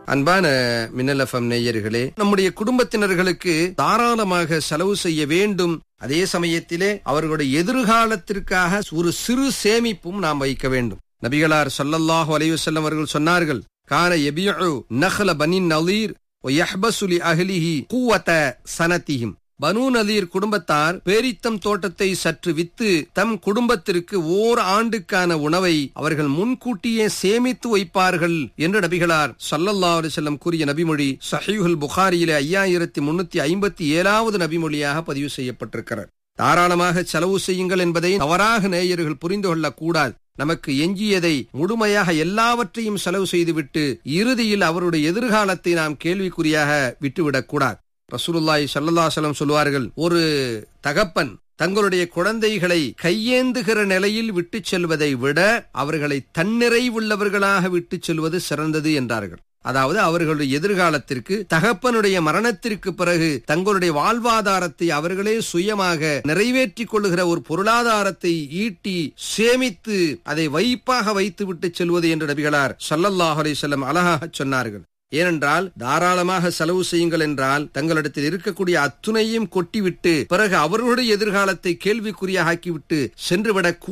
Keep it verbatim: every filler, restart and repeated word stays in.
அன்பான மின்னல் எஃப்எம் நேயர்களே, நம்முடைய குடும்பத்தினர்களுக்கு தாராளமாக செலவு செய்ய வேண்டும். அதே சமயத்திலே அவர்களுடைய எதிர்காலத்திற்காக ஒரு சிறு சேமிப்பும் நாம் வைக்க வேண்டும். நபிகளார் ஸல்லல்லாஹு அலைஹி வஸல்லம் அவர்கள் சொன்னார்கள், கான யபிஉ நஹ்ல பனி நலீர் வ யஹ்பசு லி அஹ்லிஹி குவத சனதிஹிம். பனு நலீர் குடும்பத்தார் பேரித்தம் தோட்டத்தை சற்று வித்து தம் குடும்பத்திற்கு ஓர் ஆண்டுக்கான உணவை அவர்கள் முன்கூட்டியே சேமித்து வைப்பார்கள் என்று நபிகளார் ஸல்லல்லாஹு அலைஹி வஸல்லம் கூறிய நபிமொழி ஸஹீஹுல் புகாரியிலே ஐயாயிரத்தி முன்னூத்தி ஐம்பத்தி ஏழாவது நபிமொழியாக பதிவு செய்யப்பட்டிருக்கிறது. தாராளமாக செலவு செய்யுங்கள் என்பதை தவறாக நேயர்கள் புரிந்து கொள்ளக்கூடாது. நமக்கு எஞ்சியதை முழுமையாக எல்லாவற்றையும் செலவு செய்துவிட்டு இறுதியில் அவருடைய எதிர்காலத்தை நாம் கேள்விக்குறியாக விட்டுவிடக் கூடாது. ரசூலுல்லாஹி ஸல்லல்லாஹு அலைஹி வஸல்லம் சொல்வார்கள், ஒரு தகப்பன் தங்களுடைய குழந்தைகளை கையேந்துகிற நிலையில் விட்டு செல்வதை விட அவர்களை தன்னிறைவுள்ளவர்களாக விட்டு செல்வது சிறந்தது என்றார்கள். அதாவது அவர்களுடைய எதிர்காலத்திற்கு, தகப்பனுடைய மரணத்திற்கு பிறகு தங்களுடைய வாழ்வாதாரத்தை அவர்களே சுயமாக நிறைவேற்றிக் கொள்ளுகிற ஒரு பொருளாதாரத்தை ஈட்டி சேமித்து அதை வைப்பாக வைத்து விட்டு செல்வது என்று நபிகளார் ஸல்லல்லாஹு அலைஹி வஸல்லம் அழகாக சொன்னார்கள். ஏனென்றால் தாராளமாக செலவு செய்யுங்கள் என்றால் தங்களிடத்தில் இருக்கக்கூடிய அத்துணையும் கொட்டிவிட்டு பிறகு அவர்களுடைய எதிர்காலத்தை கேள்விக்குறியாக்கிவிட்டு சென்றுவிடக்